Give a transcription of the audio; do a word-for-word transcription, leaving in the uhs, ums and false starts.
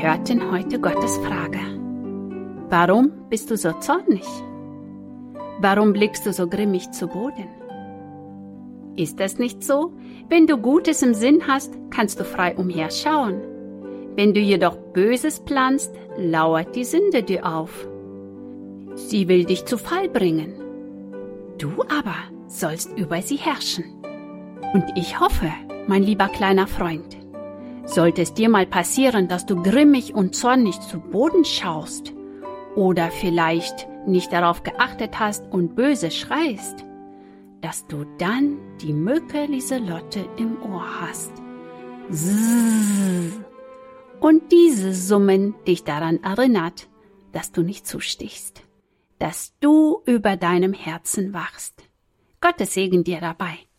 hörten heute Gottes Frage. Warum bist du so zornig? Warum blickst du so grimmig zu Boden? Ist es nicht so? Wenn du Gutes im Sinn hast, kannst du frei umherschauen. Wenn du jedoch Böses planst, lauert die Sünde dir auf. Sie will dich zu Fall bringen. Du aber sollst über sie herrschen. Und ich hoffe, mein lieber kleiner Freund, sollte es dir mal passieren, dass du grimmig und zornig zu Boden schaust oder vielleicht nicht darauf geachtet hast und böse schreist, dass du dann die Mücke Lieselotte im Ohr hast. Zzzz. Und diese Summen dich daran erinnert, dass du nicht zustichst, dass du über deinem Herzen wachst. Gottes Segen dir dabei.